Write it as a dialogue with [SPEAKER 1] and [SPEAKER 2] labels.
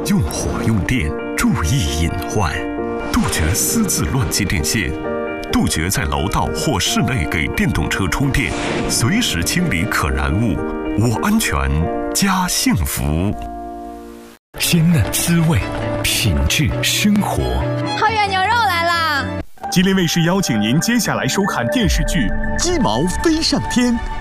[SPEAKER 1] 用火用电，注意隐患，杜绝私自乱接电线，杜绝在楼道或室内给电动车充电，随时清理可燃物。我安全，家幸福。
[SPEAKER 2] 鲜嫩滋味，品质生活。
[SPEAKER 3] 浩远牛肉来啦！
[SPEAKER 2] 吉林卫视邀请您接下来收看电视剧《鸡毛飞上天》。